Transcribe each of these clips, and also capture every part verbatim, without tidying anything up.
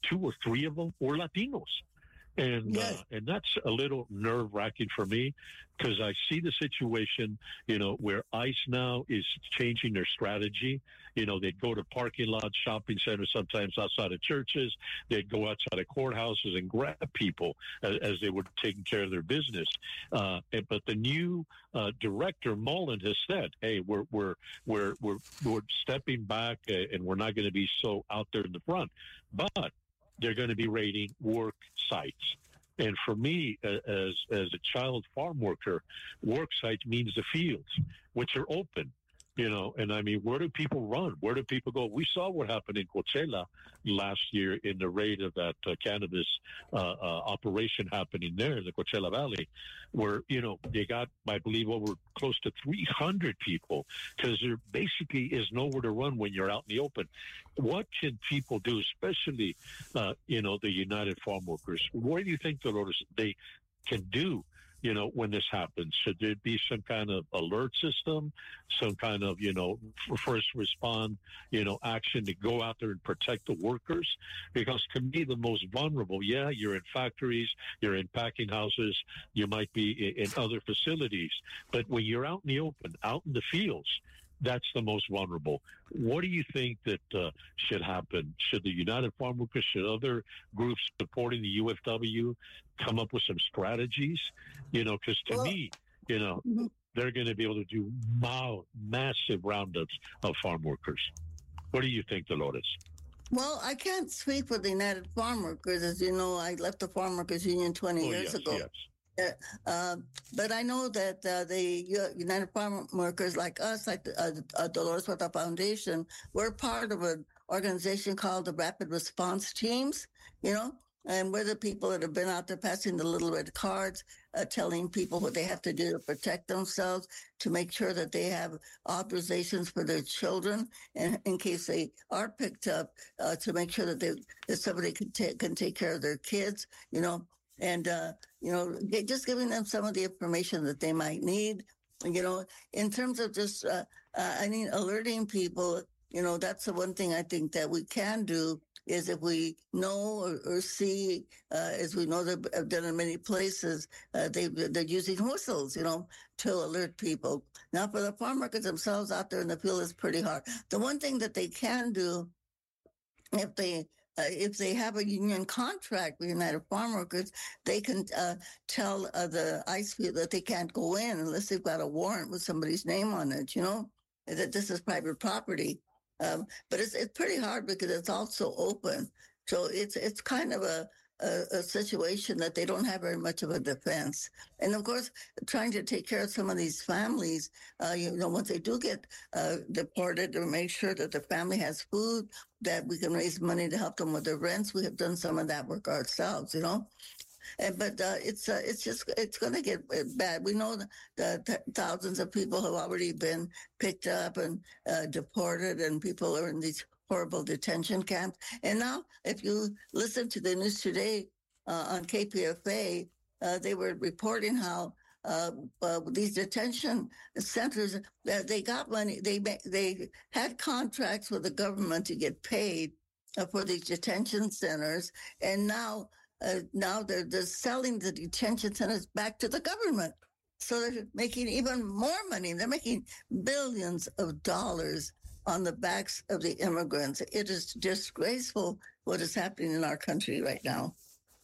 two or three of them were Latinos. And yes. uh, and that's a little nerve-wracking for me because I see the situation, you know, where ICE now is changing their strategy. You know, they'd go to parking lots, shopping centers, sometimes outside of churches. They'd go outside of courthouses and grab people as, as they were taking care of their business. Uh, and, but the new uh, director, Mullen, has said, "Hey, we're we're we're we're we're stepping back, uh, and we're not going to be so out there in the front, but." They're going to be raiding work sites. And for me, uh, as as a child farm worker, work site means the fields, which are open, you know. And I mean, where do people run? Where do people go? We saw what happened in Coachella last year in the raid of that uh, cannabis uh, uh, operation happening there in the Coachella Valley, where, you know, they got, I believe, over close to three hundred people because there basically is nowhere to run when you're out in the open. What can people do, especially, uh, you know, the United Farm Workers? What do you think, Dolores, they can do, you know, when this happens? Should there be some kind of alert system, some kind of, you know, first respond, you know, action to go out there and protect the workers? Because to me, the most vulnerable, yeah, you're in factories, you're in packing houses, you might be in other facilities, but when you're out in the open, out in the fields, that's the most vulnerable. What do you think that uh, should happen? Should the United Farm Workers, should other groups supporting the U F W come up with some strategies? You know, because to well, me, you know, mm-hmm. they're going to be able to do ma- massive roundups of farm workers. What do you think, Dolores? Well, I can't speak for the United Farm Workers. As you know, I left the Farm Workers Union twenty oh, years yes, ago. Yes. Uh, uh, but I know that uh, the United Farm Workers, like us, like the, uh, uh, Dolores Huerta Foundation, we're part of an organization called the Rapid Response Teams, you know, and we're the people that have been out there passing the little red cards, uh, telling people what they have to do to protect themselves, to make sure that they have authorizations for their children, and in case they are picked up, uh, to make sure that they that somebody can take can take care of their kids, you know. And, uh, you know, just giving them some of the information that they might need, you know, in terms of just, uh, uh, I mean, alerting people, you know, that's the one thing I think that we can do is if we know or, or see, uh, as we know they've done in many places, uh, they, they're using whistles, you know, to alert people. Now, for the farm workers themselves out there in the field, it's pretty hard. The one thing that they can do, if they uh, if they have a union contract with United Farm Workers, they can uh, tell uh, the ICE field that they can't go in unless they've got a warrant with somebody's name on it, you know, that this is private property. Um, but it's it's pretty hard because it's also open. So it's it's kind of a, a, a situation that they don't have very much of a defense. And of course, trying to take care of some of these families, uh, you know, once they do get uh, deported, to make sure that the family has food, that we can raise money to help them with their rents. We have done some of that work ourselves, you know. And, but uh, it's uh, it's just it's going to get bad. We know that th- thousands of people have already been picked up and uh, deported, and people are in these horrible detention camps. And now, if you listen to the news today uh, on K P F A, uh, they were reporting how uh, uh, these detention centers, uh, they got money. They they had contracts with the government to get paid uh, for these detention centers, and now. Uh, now they're, they're selling the detention centers back to the government. So they're making even more money. They're making billions of dollars on the backs of the immigrants. It is disgraceful what is happening in our country right now.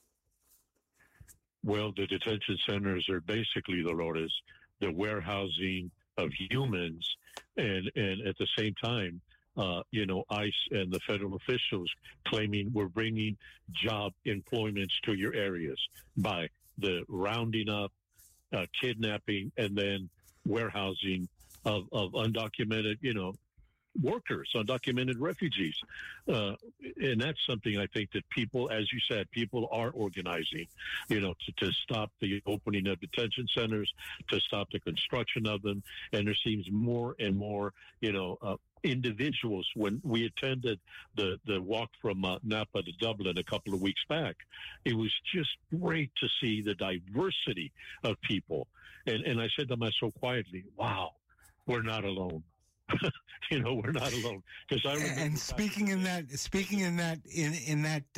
Well, the detention centers are basically, Dolores, the warehousing of humans, and, and at the same time, Uh, you know, ICE and the federal officials claiming we're bringing job employments to your areas by the rounding up, uh, kidnapping, and then warehousing of, of undocumented, you know, workers, undocumented refugees. Uh, and that's something I think that people, as you said, people are organizing, you know, to, to stop the opening of detention centers, to stop the construction of them. And there seems more and more, you know, uh, individuals. When we attended the the walk from uh, Napa to Dublin a couple of weeks back, it was just great to see the diversity of people. And and I said to myself quietly, wow, we're not alone. You know, we're not alone. Because I remember. And speaking in that, speaking in that, in in that.